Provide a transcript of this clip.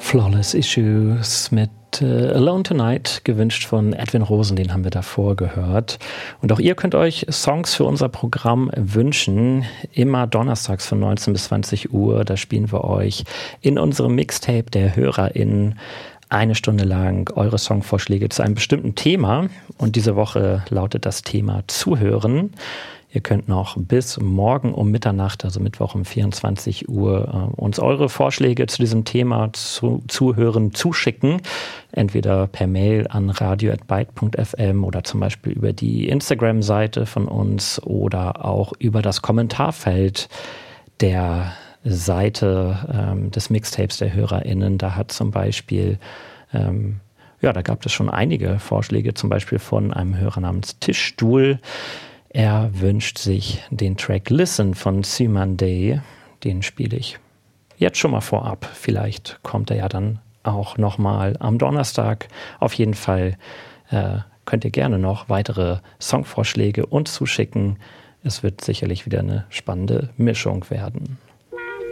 Flawless Issues mit Alone Tonight, gewünscht von Edwin Rosen, den haben wir davor gehört. Und auch ihr könnt euch Songs für unser Programm wünschen, immer donnerstags von 19 bis 20 Uhr. Da spielen wir euch in unserem Mixtape der HörerInnen eine Stunde lang eure Songvorschläge zu einem bestimmten Thema. Und diese Woche lautet das Thema Zuhören. Ihr könnt noch bis morgen um Mitternacht, also Mittwoch um 24 Uhr, uns eure Vorschläge zu diesem Thema Zuhören zuschicken. Entweder per Mail an radio@byte.fm oder zum Beispiel über die Instagram-Seite von uns oder auch über das Kommentarfeld der Seite des Mixtapes der HörerInnen. Da hat zum Beispiel, da gab es schon einige Vorschläge, zum Beispiel von einem Hörer namens Tischstuhl. Er wünscht sich den Track Listen von Cymande. Den spiele ich jetzt schon mal vorab. Vielleicht kommt er ja dann auch nochmal am Donnerstag. Auf jeden Fall könnt ihr gerne noch weitere Songvorschläge uns zuschicken. Es wird sicherlich wieder eine spannende Mischung werden.